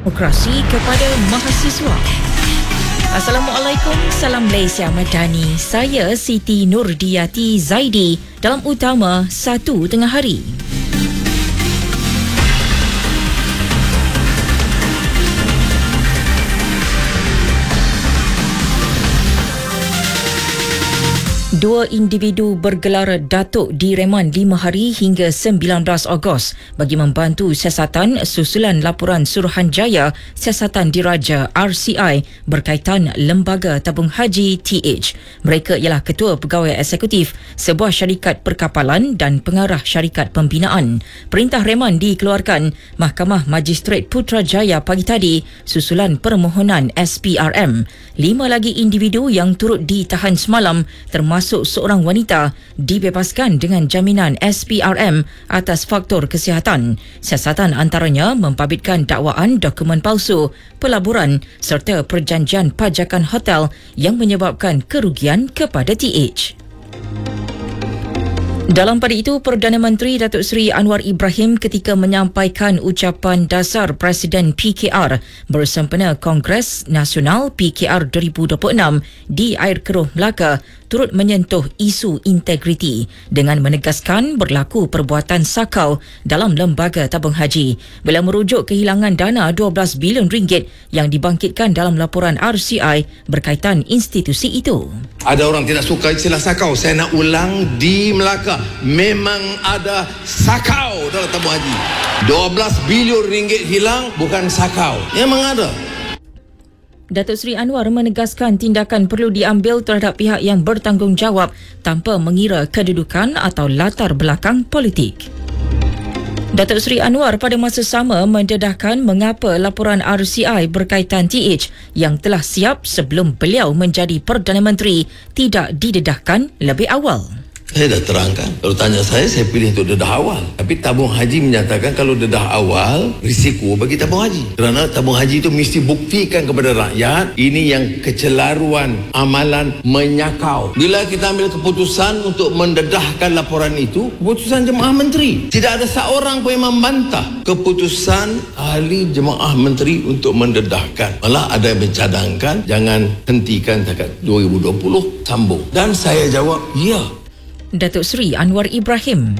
Demokrasi kepada mahasiswa. Assalamualaikum, salam Malaysia Madani. Saya Siti Nurdiati Zaidi dalam utama 1 tengah hari. Dua individu bergelar datuk direman 5 hari hingga 19 Ogos bagi membantu siasatan susulan laporan Suruhanjaya Siasatan Diraja RCI berkaitan Lembaga Tabung Haji TH. Mereka ialah Ketua Pegawai Eksekutif sebuah syarikat perkapalan dan pengarah syarikat pembinaan. Perintah reman dikeluarkan Mahkamah Magistrate Putrajaya pagi tadi susulan permohonan SPRM. 5 lagi individu yang turut ditahan semalam termasuk seorang wanita dibebaskan dengan jaminan SPRM atas faktor kesihatan. Siasatan antaranya membabitkan dakwaan dokumen palsu, pelaburan serta perjanjian pajakan hotel yang menyebabkan kerugian kepada TH. Dalam pada itu, Perdana Menteri Datuk Seri Anwar Ibrahim ketika menyampaikan ucapan dasar Presiden PKR bersempena Kongres Nasional PKR 2026 di Air Keruh, Melaka turut menyentuh isu integriti dengan menegaskan berlaku perbuatan sakau dalam lembaga tabung haji bila merujuk kehilangan dana 12 bilion ringgit yang dibangkitkan dalam laporan RCI berkaitan institusi itu. Ada orang tidak suka istilah sakau. Saya nak ulang, di Melaka memang ada sakau dalam tabung haji. 12 bilion ringgit hilang bukan sakau. Memang ada. Datuk Seri Anwar menegaskan tindakan perlu diambil terhadap pihak yang bertanggungjawab tanpa mengira kedudukan atau latar belakang politik. Datuk Seri Anwar pada masa sama mendedahkan mengapa laporan RCI berkaitan TH yang telah siap sebelum beliau menjadi Perdana Menteri tidak didedahkan lebih awal. Saya dah terangkan. Kalau tanya saya pilih untuk dedah awal. Tapi tabung haji menyatakan kalau dedah awal, risiko bagi tabung haji. Kerana tabung haji itu mesti buktikan kepada rakyat, ini yang kecelaruan amalan menyakau. Bila kita ambil keputusan untuk mendedahkan laporan itu, keputusan jemaah menteri. Tidak ada seorang pun yang membantah keputusan ahli jemaah menteri untuk mendedahkan. Malah ada yang mencadangkan, jangan hentikan dekat 2020, sambung. Dan saya jawab, ya. Datuk Seri Anwar Ibrahim.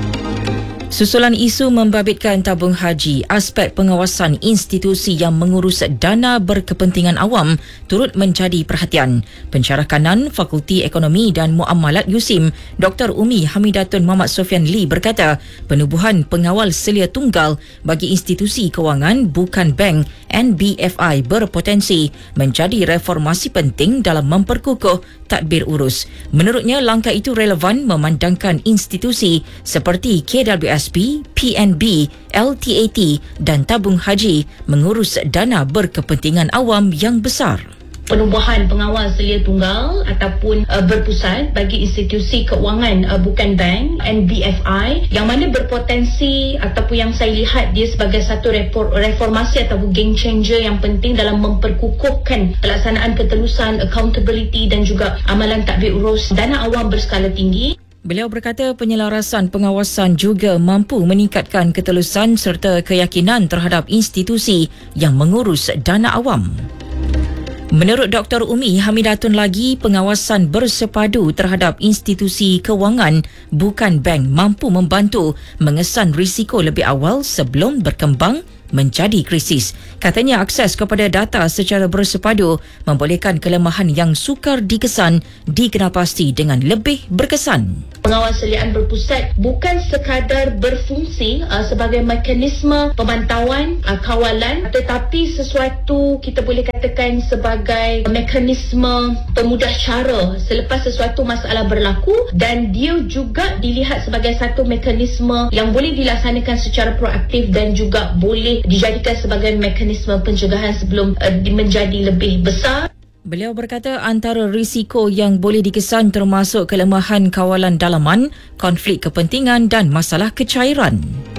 Susulan isu membabitkan tabung haji, aspek pengawasan institusi yang mengurus dana berkepentingan awam turut menjadi perhatian. Pensyarah kanan Fakulti Ekonomi dan Muamalat USIM, Dr. Umi Hamidatun Muhammad Sofian Lee berkata, penubuhan pengawal selia tunggal bagi institusi kewangan bukan bank NBFI berpotensi menjadi reformasi penting dalam memperkukuh tadbir urus. Menurutnya, langkah itu relevan memandangkan institusi seperti KWSP, PNB, LTAT dan tabung haji mengurus dana berkepentingan awam yang besar. Penubuhan pengawal selia tunggal ataupun berpusat bagi institusi keuangan bukan bank NBFI yang mana berpotensi ataupun yang saya lihat dia sebagai satu reformasi ataupun game changer yang penting dalam memperkukuhkan pelaksanaan ketelusan, accountability dan juga amalan tadbir urus dana awam berskala tinggi. Beliau berkata penyelarasan pengawasan juga mampu meningkatkan ketelusan serta keyakinan terhadap institusi yang mengurus dana awam. Menurut Dr. Umi Hamidatun lagi, pengawasan bersepadu terhadap institusi kewangan bukan bank mampu membantu mengesan risiko lebih awal sebelum berkembang menjadi krisis. Katanya akses kepada data secara bersepadu membolehkan kelemahan yang sukar dikesan dikenapasti dengan lebih berkesan. Pengawas seliaan berpusat bukan sekadar berfungsi sebagai mekanisme pemantauan, kawalan, tetapi sesuatu kita boleh katakan sebagai mekanisme pemudah cara selepas sesuatu masalah berlaku, dan dia juga dilihat sebagai satu mekanisme yang boleh dilaksanakan secara proaktif dan juga boleh dijadikan sebagai mekanisme pencegahan sebelum menjadi lebih besar. Beliau berkata antara risiko yang boleh dikesan termasuk kelemahan kawalan dalaman, konflik kepentingan dan masalah kecairan.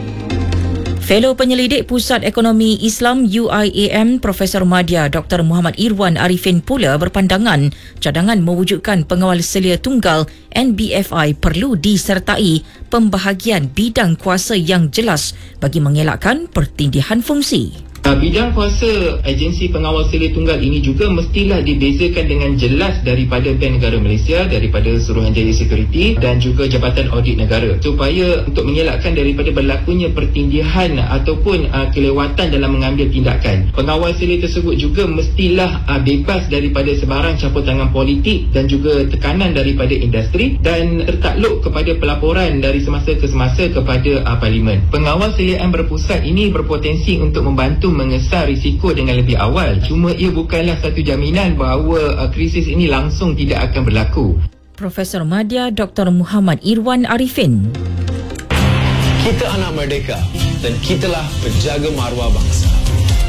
Fellow Penyelidik Pusat Ekonomi Islam UIAM Profesor Madya Dr. Muhammad Irwan Arifin pula berpandangan cadangan mewujudkan pengawal selia tunggal NBFI perlu disertai pembahagian bidang kuasa yang jelas bagi mengelakkan pertindihan fungsi. Bidang kuasa agensi pengawal selia tunggal ini juga mestilah dibezakan dengan jelas daripada Bank Negara Malaysia, daripada Suruhanjaya Security dan juga Jabatan Audit Negara, supaya untuk mengelakkan daripada berlakunya pertindihan ataupun kelewatan dalam mengambil tindakan. Pengawal selia tersebut juga mestilah bebas daripada sebarang campur tangan politik dan juga tekanan daripada industri dan tertakluk kepada pelaporan dari semasa ke semasa kepada Parlimen. Pengawal seliaan berpusat ini berpotensi untuk membantu mengesar risiko dengan lebih awal. Cuma ia bukanlah satu jaminan bahawa krisis ini langsung tidak akan berlaku. Profesor Madya Dr. Muhammad Irwan Arifin. Kita anak merdeka dan kitalah penjaga maruah bangsa.